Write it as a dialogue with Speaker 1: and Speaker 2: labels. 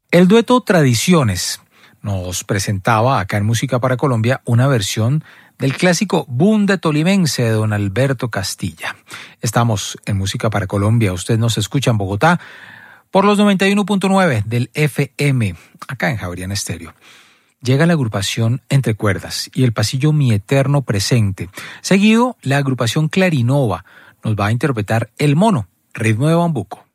Speaker 1: El dueto Tradiciones nos presentaba acá en Música para Colombia una versión del clásico Bunde Tolimense de don Alberto Castilla. Estamos en Música para Colombia. Usted nos escucha en Bogotá por los 91.9 del FM, acá en Javeriana Estéreo. Llega la agrupación Entre Cuerdas y el pasillo Mi Eterno Presente. Seguido, la agrupación Clarinova nos va a interpretar El Mono, ritmo de bambuco.